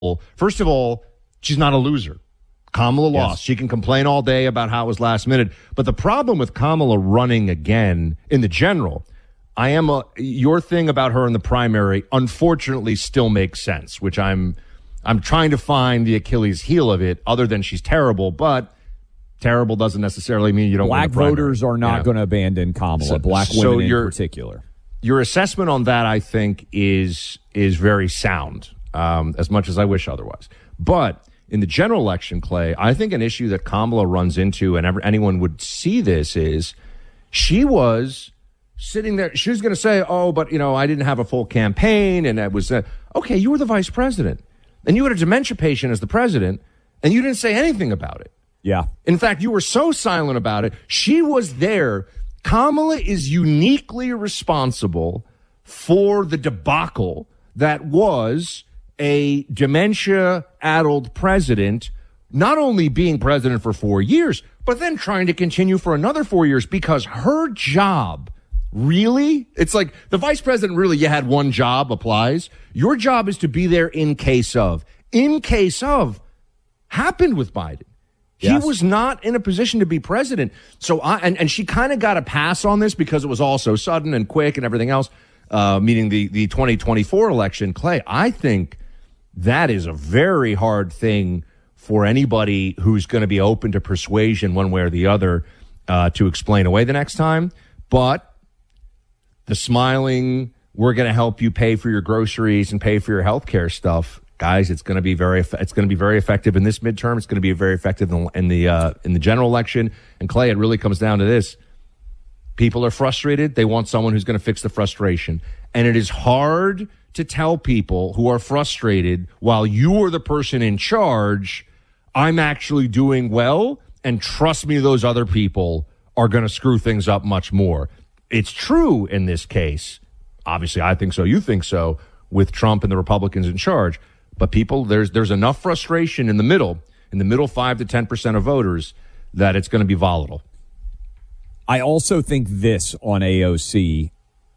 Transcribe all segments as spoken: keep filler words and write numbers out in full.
First of all, she's not a loser. Kamala Yes. lost. She can complain all day about how it was last minute. But the problem with Kamala running again in the general, I am a, your thing about her in the primary, unfortunately, still makes sense, which I'm I'm trying to find the Achilles heel of it, other than she's terrible, but terrible doesn't necessarily mean you don't Black win the primary. voters are not Yeah. going to abandon Kamala. So- Black so women in you're- particular. Your assessment on that, I think, is is very sound, um, as much as I wish otherwise. But in the general election, Clay, I think an issue that Kamala runs into, and ever, anyone would see this, is she was sitting there. She was going to say, oh, but, you know, I didn't have a full campaign, and I was, uh, okay, you were the vice president, and you had a dementia patient as the president, and you didn't say anything about it. Yeah. In fact, you were so silent about it. She was there. Kamala is uniquely responsible for the debacle that was a dementia-addled president, not only being president for four years, but then trying to continue for another four years because her job, really, it's like the vice president really, you had one job applies. Your job is to be there in case of. In case of happened with Biden. Yes. He was not in a position to be president. So I, and, and she kind of got a pass on this because it was all so sudden and quick and everything else, uh, meaning the, the twenty twenty-four election. Clay, I think that is a very hard thing for anybody who's going to be open to persuasion one way or the other, uh, to explain away the next time. But the smiling, we're going to help you pay for your groceries and pay for your health care stuff. Guys, it's going to be very it's going to be very effective in this midterm. It's going to be very effective in, in the uh, in the general election. And Clay, it really comes down to this: people are frustrated. They want someone who's going to fix the frustration, and it is hard to tell people who are frustrated while you are the person in charge, I'm actually doing well, and trust me, those other people are going to screw things up much more. It's true in this case. Obviously, I think so. You think so with Trump and the Republicans in charge. But people, there's there's enough frustration in the middle, in the middle five to ten percent of voters, that it's going to be volatile. I also think this on A O C.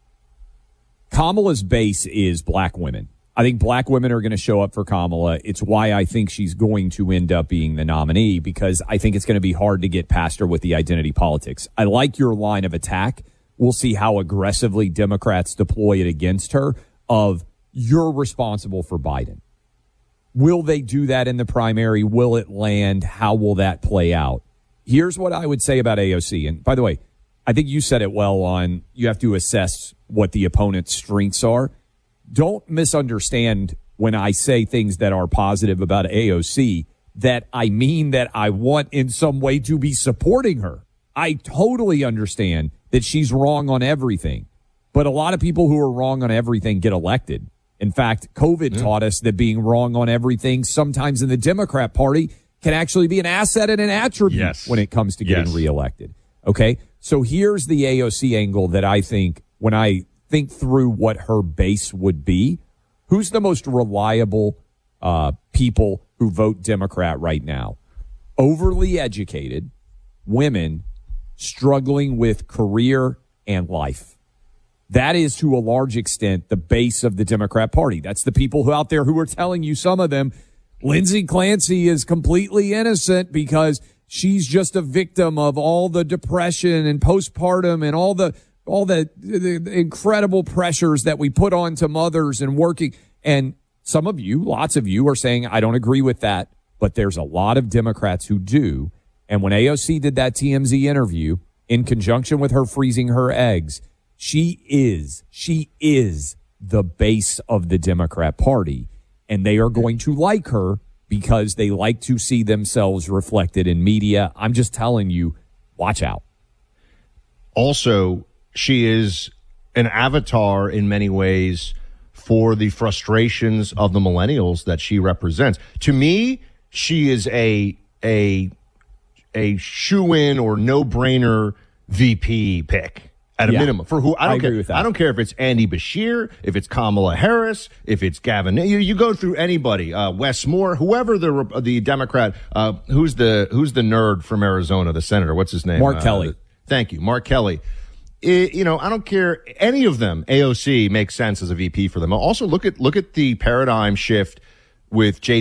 Kamala's base is black women. I think black women are going to show up for Kamala. It's why I think she's going to end up being the nominee, because I think it's going to be hard to get past her with the identity politics. I like your line of attack. We'll see how aggressively Democrats deploy it against her of you're responsible for Biden. Will they do that in the primary? Will it land? How will that play out? Here's what I would say about A O C. And by the way, I think you said it well on you have to assess what the opponent's strengths are. Don't misunderstand when I say things that are positive about A O C that I mean that I want in some way to be supporting her. I totally understand that she's wrong on everything. But a lot of people who are wrong on everything get elected. In fact, COVID yeah. taught us that being wrong on everything sometimes in the Democrat Party can actually be an asset and an attribute yes. when it comes to getting yes. reelected. Okay? So here's the A O C angle that I think when I think through what her base would be. Who's the most reliable uh, people who vote Democrat right now? Overly educated women struggling with career and life. That is, to a large extent, the base of the Democrat Party. That's the people who out there who are telling you, some of them, Lindsey Clancy is completely innocent because she's just a victim of all the depression and postpartum and all the all the, the, the incredible pressures that we put on to mothers and working. And some of you, lots of you, are saying, I don't agree with that. But there's a lot of Democrats who do. And when A O C did that T M Z interview, in conjunction with her freezing her eggs, She is, she is the base of the Democrat Party, and they are going to like her because they like to see themselves reflected in media. I'm just telling you, watch out. Also, she is an avatar in many ways for the frustrations of the millennials that she represents. To me, she is a a a shoo-in or no-brainer V P pick. At a yeah, minimum, for who I don't I care. Agree with that. I don't care if it's Andy Beshear, if it's Kamala Harris, if it's Gavin. You, you go through anybody, uh, Wes Moore, whoever the the Democrat, uh, who's the who's the nerd from Arizona, the senator. What's his name? Mark uh, Kelly. Thank you, Mark Kelly. It, you know, I don't care any of them. A O C makes sense as a V P for them. Also, look at look at the paradigm shift with J.